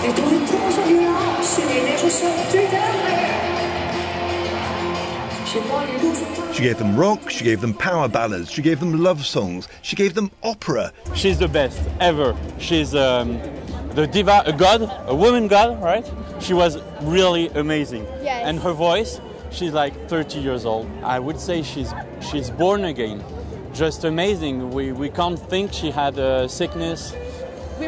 She gave them rock, she gave them power ballads, she gave them love songs, she gave them opera. She's the best ever. She's the diva, a god, a woman god, right? She was really amazing. Yes. And her voice, she's like 30 years old. I would say she's born again. Just amazing. We can't think she had a sickness.